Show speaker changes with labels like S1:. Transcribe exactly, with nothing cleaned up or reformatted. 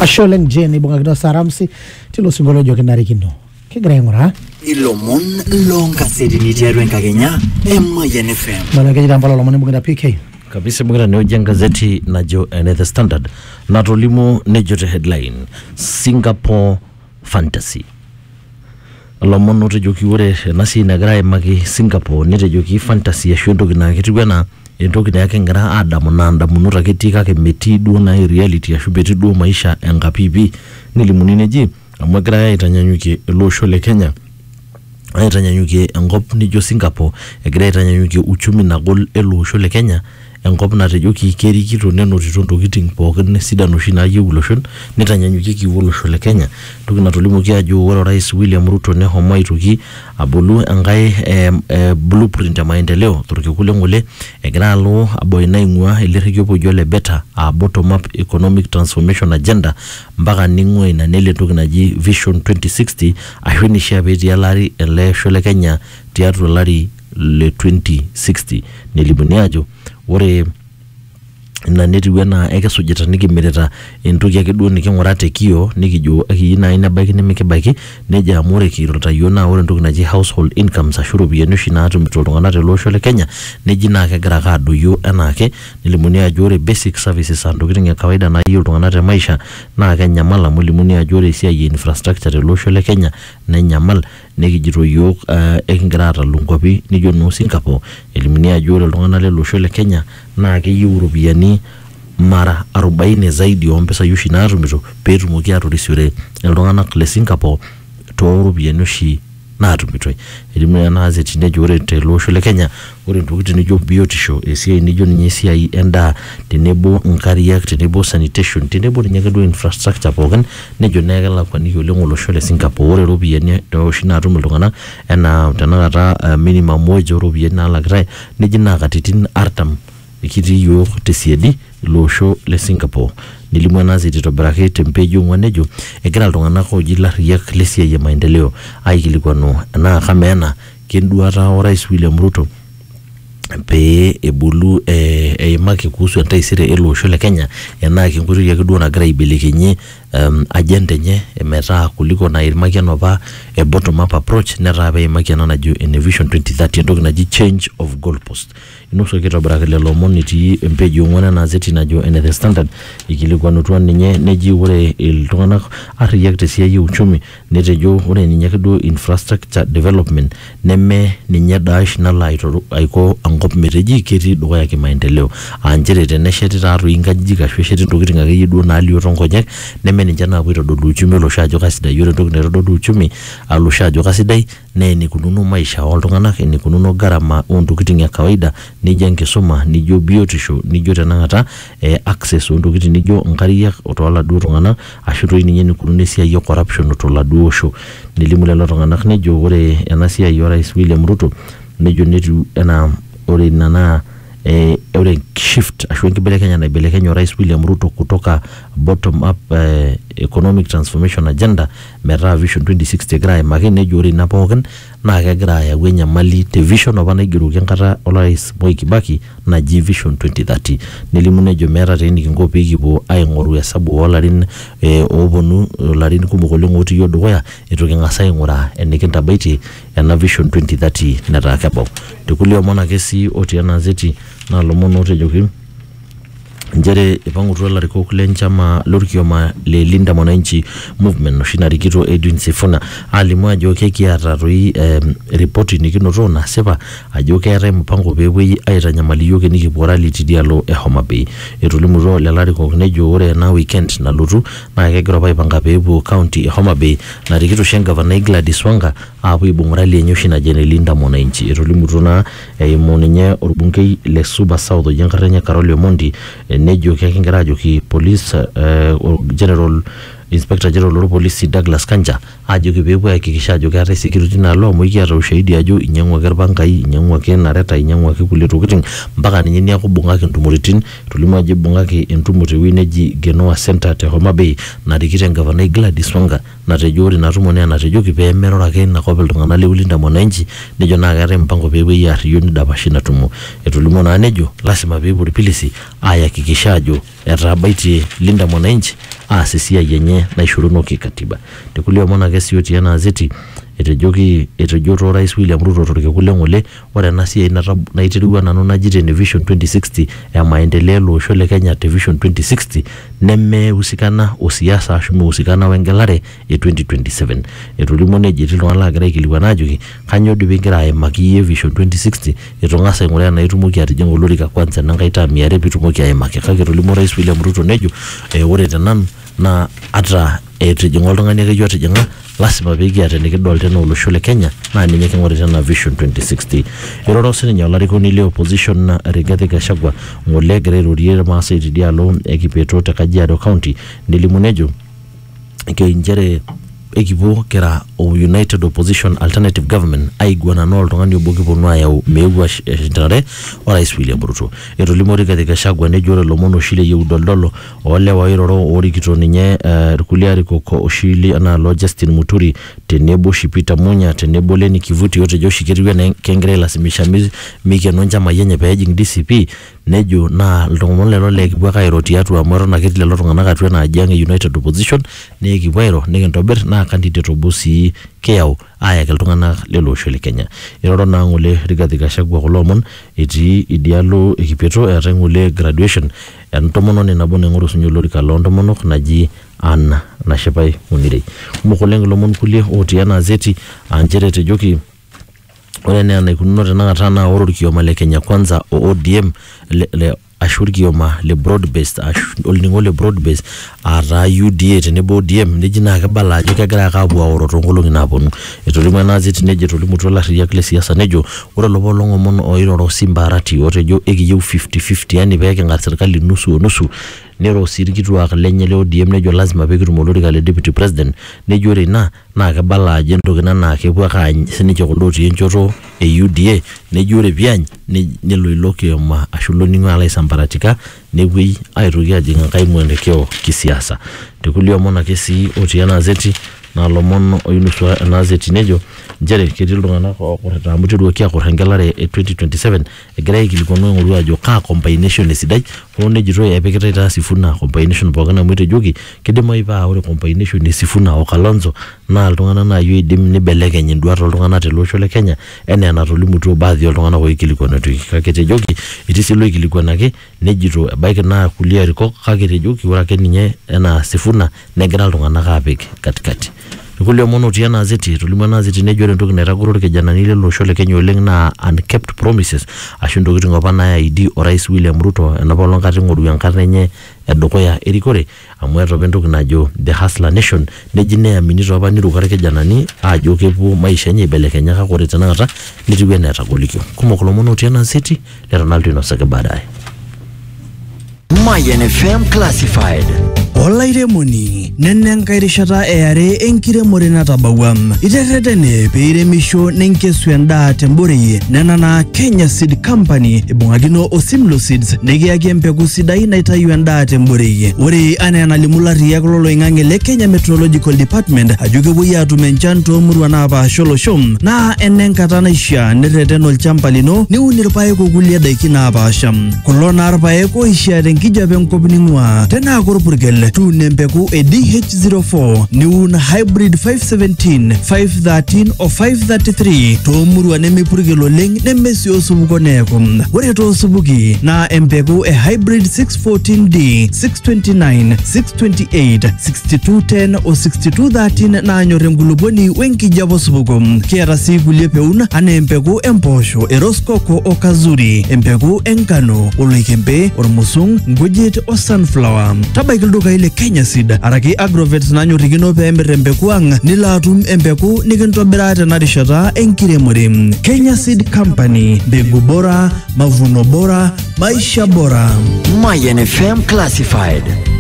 S1: Asholeng Jane ibunga kino saramsi tilo singolo joke narikino kigira ngora
S2: ilomon longa sedini tiarwenka Kenya M Y N F M
S1: bana kejira mbalo lomoni bunga P K
S3: kabisa bunga ne ojanga gazeti na jo and the Standard na tolimo ne jote headline Singapore fantasy lomon no tejoki ore nasi nagira magi Singapore ne tejoki fantasy ya shondo gina kitugana entoki na yake ngira adamu na ndamu ketika ke meti duo na reality ya shubeti duo maisha engapipi nilimunine ji amwagira ya itanyanyuke losho le Kenya itanyanyuke engop nijo Singapore egira itanyanyuke uchumi na gol elosho le Kenya engop na tejoki kerikito neno tito kiting pookin sidano shi na yiu loshon nitanyanyuke kiwo losho le Kenya toki na tolimoki ajo ore Rais William Ruto ne homo itoki abulu engai e, e, blueprint ya maendeleo toroke kule ngole egira alo aboina ingua ilerikyo pojo le better a bottom up economic transformation agenda mpaka ningwe na nele toki naji vision twenty sixty ahweni shabeti ya lari ele shole Kenya tiatu lari le twenty sixty nilibuni ajo ore na neti wena eke sujeta nikimireta entoki ake duo nikingorate kio nikijo akiyina ina baki nemekebaki neja amore kirota yona ore entoki naji household incomes ashuru biyenu shina atumito ltung'ana te losho le Kenya neji na kegira ka adoyo enake nilimuni ajo ore basic services antokitin ya kawaida na yiu ltung'ana te maisha na kenyamala mulimuni ajo ore esiai ya infrastructure te losho le Kenya nenyamal nekijito yok uh, ekingira atalu nkopi nijo no Singapore elimuni ajo ore ltung'ana le losho le Kenya na keyiu ropiani mara arobaini zaidi ya mpesa yushi na atumito petumoki atorisore iltung'anak le Singapore to ropiani oshi na atumito elimu na azeti nejo ore te losho le Kenya ore ntokitin nijo biotisho esiai nijo ninye esiai enda tenebo nkariak tenebo sanitation tenebo ninye kedo infrastructure pookin nejo negela kwa niyo lengo losho le Singapore ore ropiani oshi na atumito iltung'anak ena tanakata uh, minimum wage ropiani na lagrai neji na katitin artam ikiti yo tesiedi losho le Singapore nilimu nazi titobarake tempejo ngwanejo egira ltung'ana ko jila riak lesia ya maendeleo aikilikwano na kamena kenduata o Rais William Ruto pe ebulu e, e maki kuhusu entaisire elosho le Kenya ena kinkuru yake duo na gira ibelekenye um, agenda nye emeta kuliko na irmaki anova e bottom up approach neta be maki na najo in vision twenty thirty ndoki naji change of goalpost inuso kito barakele lomoni ti empejo ngwana na zeti najo in the Standard ikilikwano tuan ninye neji ore iltung'ana ariak te siai uchumi netejo ore ninye kedo infrastructure development neme ninye dash na laito aiko angop meteji keti duko yake maendeleo anjere tenesheti taatu ingajiji kashwesheti ntokitin ake yidu na alio tonkonyek neme ninje na kwito dodu uchumi lo shajo kasidai yore ntokitin na dodu uchumi alo shajo kasidai ne ni kununo maisha oltung'ana ni kununo garama ontokitin ya kawaida nije nkisoma nijo biotisho nijo tenangata eh, access ontokitin nijo nkariak otola duo tung'ana ashuro ninye ni kununo esiai ya corruption otola duo sho nilimu lelo tung'ana nejo ore ena siai ya Rais William Ruto nejo netu ena ore nana eh, ore shift ashwe kibelekenya na ibelekenya Rais William Ruto kutoka bottom up eh, economic transformation agenda mera vision twenty sixty gra makine jori na poken na kegira ya wenya mali te vision obana igiruke nkata Rais Moi Kibaki na G vision twenty thirty nilimune jo mera te nikingo pikipo aing'oru hesabu olarin eh, obonu larin kumukole ngoti yodo waya etoke ngasa ing'ura enikintabaiti ena vision twenty thirty neta kebau tekulio mona kesi otiana zeti na lomono tejoki njere ipangutua larikok lenchama lorkioma le Linda Mwananchi movement noshinari kito Edwin Sifuna alimu ajo kekiata toi um, ripoti nikinoto na sepa ajo keeta mpango pewei aitanyamali yoke nikipora tidialo e Homa Bay etulimuto le larikok nejo ore na weekend nalotu na kegira paipanga peepuo county e Homa Bay na rikito Governor Gladys Wanga apu ibungura lenye oshina jene Linda Mwananchi etulimuto na eimu ninye orbungei le Suba South ojenkarenya Carol Omondi e, nejo kekingira ajoki police uh, general Inspector General of Police Douglas Kanja ajo kipepo hakikisha ajo keeta security na law moiki ata ushahidi ajo inyangwa kerbankai inyangwa kenareta inyangwa kule tokitin mpaka ninye ni akubungaki ntumuritin tulimo aje bungaki entumuti wineji Genoa Center te Homa Bay na rikite Governor Gladys Wanga na tejori na tumone na tejoki pe merora ke na kopel tungana le Linda Mwananchi nejo na keeta mpango pewe ya yoni dabashina tumu etulimo na nejo lazima pewe pilisi aya hakikisha ajo etabaitie Linda Mwananchi aas esiai enye naishorunoki katiba. Tekulie omon ake sii otii ena gazeti etejoki etejoto Rais William Ruto torkekun ng'ole ore ena siai naiterua nanu naji Vision twenty sixty ya maendeleo olosho le Kenya Vision twenty sixty nemehusikana osiasa ashu mehusikana wengelare e twenty twenty-seven. Etolimuo nejo etii iltung'anak laagira aikilikuana ajoki kanyoo dii pigira aimaki iyie Vision twenty sixty etu ng'as aing'uraa enaa itumoki atijing'a olorika kwanza enankae term are piitumoki aimaki. Kake etolimuo Rais William Ruto nejo eh, ore tenanu na ata etijing'a oltung'ani akeyie otijing'a lasima pekiata nikidol tena olosho le Kenya na ninye king'orita na Vision twenty sixty. Iroro sininye olarikoni le opposition Rigathi Gachagua ng'ole egira airorie irmaasai tidialo ekipeto te Kajiado County nelimu nejo kenjere ekipuo kira o United Opposition Alternative Government aiguana no oltung'ani obo kiponu ayau meeu ashintare o Rais William Ruto. Etolimuo Rigathi Gachagua nejo ore lomon oshi leyieu doldolo olewa oiroro orikito ninye irkulie arikok oshi ana lo Justin Muturi tenebo Peter Munya tenebo Leni Kivuti otejo oshi ketiu enaa kegira ailasimisha mikeno njama yenye peejing D C P nejo na iltung'anak lelo le kipuo kairo tiatua amu na ketii lelo tung'anak atua na ajang United Opposition ne kipuo airo nikintobir na candidate obo sii keyau ayaki iltung'anak lelo osho le Kenya. Iroro naa ng'ole Rigathi Gachagua kulo omon etii idialo ekipeto eetai ng'ole graduation entomononi nabo naing'oru sinye olorika loontomonok naji Anna Nashipai Munirei. Kumok oleng ilomon kulie otii ena gazeti aa nchere etejoki ore enaa enaikununo tenakata naa ore orkioma le Kenya Kwanza o O D M le, le ashur kioma le broad based olningo le broad based ata U D A tenebo O D M neji naa kebala ajo kegira ake apuo aoro toonkolong'i naaponu. Etolimuo ena gazeti nejo etolimutuo ilariyiak le siasa nejo ore lopo long'omon oiroro Simba Arati otejo ekiyieu fifty fifty yani peeking'ar serkali nusu o nusu nero sii irkituak lenye le O D M nejo lazima pekitum olorika le deputy president nejo ore ina naa kebala ajo entoki ina naa kepuo ake aany sininche kuldo otii enchoto e U D A nejo ore piany nelo ilo kioma ashu loning'o alo aisambaratika nepuoi aitoki ajing enkae mwelekeo kisiasa. Tekulie omon ake sii otii ena gazeti na lomon oinusua ena gazeti nejo njere ketii iltung'anak okorrita amu iteruaki akorr engelare e twenty twenty-seven egira aikilikuanu aing'oru ajo kaa combination esidai hoo nejitoi epikitai taa Sifuna combination pookin amu etejoki kidimayu paa ore combination e Sifuna o Kalonzo naa iltung'anak naayieu eidim nibelekeny induat oltung'anak tele osho le Kenya enaa enatolimutuo baadhi oltung'anak oikilikuanatoki. Kake etejoki etii sii loikilikuanaki nejito ebaiki naa kulie arikok kake etejoki ore ake ninye enaa Sifuna negira iltung'anak aapik katikati. Kulie omon otii ena gazeti etolimuo ena gazeti nejo ore entoki naitagoro irkijanani lelo osho le Kenya oleng naa unkept promises ashu ntokitin apa naaidi o Rais William Ruto enapaelong kata ing'oru enkarna enye edukuya erikore amu eeta apa entoki najo the hustler nation neji neaminito apa niruka irkijanani ajo kepuo maisha enye ibelekenya kake ore tenakata netiu enaa etagolikio. Kumok ilomon otii ena gazeti letonaldo inosaki baadaye.
S2: Mayan F M Classified.
S4: Olairemoni nenne enkae rishata eare enkiremore natabawua iterretene peiremisho nenkesu endaa temborei nena naa Kenya Seed Company ibung'akino o Simlo Seeds nekiyaki empeku sidai naitayu endaa temborei. Ore anaa enalimu ilarriyiak loloing'ang'e le Kenya Meteorological Department ajo kepuoi aatum enchan toomuruan naapaasha olosho naa enenkata naishaa nirreten olchamba lino niun irpaek okulie daiki naapaasha. Kulo naa irpaek oishaa tenkijape enkop ning'uaa tenaa korpurkel tuun empeku e D H zero four niun hybrid five seventeen, five thirteen o five thirty-three toomurua nemepurkel oleng nemesii osupuko neeku. Ore toosupuki naa empeku e hybrid six fourteen D, six twenty-nine, six twenty-eight, sixty-two ten o sixty-two thirteen naanyor enkulupuoni wenkijape osupuko. Kiata sii kulie peun anaa empeku empoosho e Rosecoco o Kazuri, empeku enkano, oloikembe, ormusung, nkujit o sunflower. Tabaiki ildukai le Kenya Seed araki Agrovet nanyorikino peemirr empeku ang nilo atum empeku nikintobiraa tena rishata enkiremore. Kenya Seed Company, mbegu bora, mavuno bora, maisha bora.
S2: Mayan F M Classified.